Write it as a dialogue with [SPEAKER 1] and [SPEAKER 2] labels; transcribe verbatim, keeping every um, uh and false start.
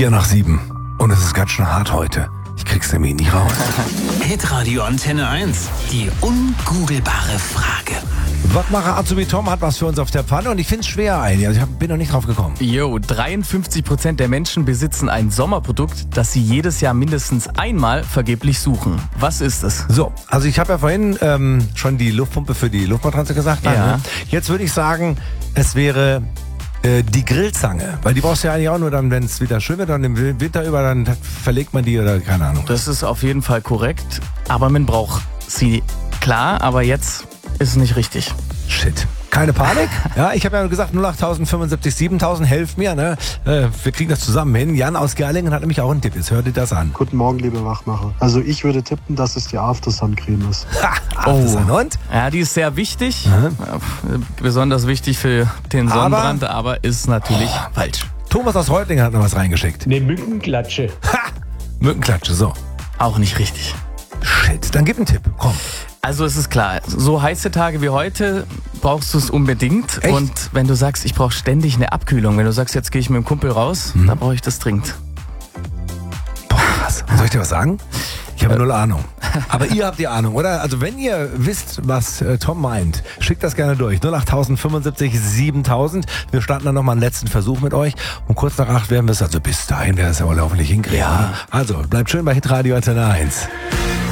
[SPEAKER 1] Vier nach sieben. Und es ist ganz schön hart heute. Ich krieg's nämlich nie raus.
[SPEAKER 2] Hitradio Antenne eins. Die ungoogelbare Frage.
[SPEAKER 1] Wachmacher Azubi Tom hat was für uns auf der Pfanne und ich find's schwer ein. Also ich bin noch nicht drauf gekommen.
[SPEAKER 3] Jo, dreiundfünfzig Prozent der Menschen besitzen ein Sommerprodukt, das sie jedes Jahr mindestens einmal vergeblich suchen. Was ist es?
[SPEAKER 1] So, also ich habe ja vorhin ähm, schon die Luftpumpe für die Luftmatratze gesagt.
[SPEAKER 3] Ja.
[SPEAKER 1] Ne? Jetzt würde ich sagen, es wäre äh, die Grillzange. Weil die brauchst du ja eigentlich auch nur dann, wenn es wieder schön wird und im Winter über, dann verlegt man die oder keine Ahnung.
[SPEAKER 3] Das ist auf jeden Fall korrekt, aber man braucht sie. Klar, aber jetzt ist es nicht richtig.
[SPEAKER 1] Shit. Keine Panik. Ja, ich habe ja gesagt, null acht fünfundsiebzig siebentausend, helft mir. Ne? Äh, wir kriegen das zusammen hin. Jan aus Gerlingen hat nämlich auch einen Tipp. Jetzt hört ihr das an.
[SPEAKER 4] Guten Morgen, liebe Wachmacher. Also ich würde tippen, dass es die After-Sun-Creme ist.
[SPEAKER 1] Ha, After-Sun und?
[SPEAKER 3] Ja, die ist sehr wichtig.
[SPEAKER 1] Mhm.
[SPEAKER 3] Ja, besonders wichtig für den
[SPEAKER 1] Aber-
[SPEAKER 3] Sonnenbrand, aber ist natürlich falsch.
[SPEAKER 1] Thomas aus Reutlingen hat noch was reingeschickt.
[SPEAKER 5] Eine Mückenklatsche.
[SPEAKER 1] Ha! Mückenklatsche, so.
[SPEAKER 3] Auch nicht richtig.
[SPEAKER 1] Shit, dann gib einen Tipp. Komm.
[SPEAKER 3] Also es ist klar, so heiße Tage wie heute brauchst du es unbedingt.
[SPEAKER 1] Echt?
[SPEAKER 3] Und wenn du sagst, ich brauche ständig eine Abkühlung, wenn du sagst, jetzt gehe ich mit dem Kumpel raus,
[SPEAKER 1] Mhm.
[SPEAKER 3] dann brauche ich das dringend.
[SPEAKER 1] Boah, krass. Soll ich dir was sagen? Ich habe null Ahnung. Aber ihr habt die Ahnung, oder? Also wenn ihr wisst, was äh, Tom meint, schickt das gerne durch. null acht fünfundsiebzig siebentausend. Wir starten dann nochmal einen letzten Versuch mit euch. Und kurz nach acht werden wir es, also bis dahin werden wir es ja wohl hoffentlich hinkriegen.
[SPEAKER 3] Ja.
[SPEAKER 1] Also bleibt schön bei Hitradio Antenne eins.